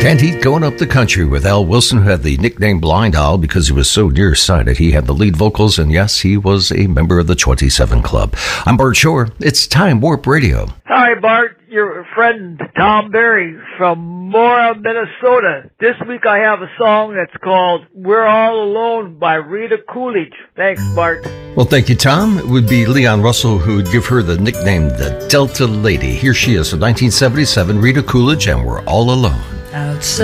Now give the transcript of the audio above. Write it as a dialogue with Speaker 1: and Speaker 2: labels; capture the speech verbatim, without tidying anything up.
Speaker 1: Can't Heat Going Up the Country with Al Wilson, who had the nickname Blind Al because he was so nearsighted. He had the lead vocals, and yes, he was a member of the twenty-seven Club. I'm Bart Shore. It's Time Warp Radio.
Speaker 2: Hi, Bart. Your friend Tom Berry from Mora, Minnesota. This week I have a song that's called We're All Alone by Rita Coolidge. Thanks, Bart.
Speaker 1: Well, thank you, Tom. It would be Leon Russell who would give her the nickname the Delta Lady. Here she is from nineteen seventy-seven, Rita Coolidge, and We're All Alone.
Speaker 3: Outside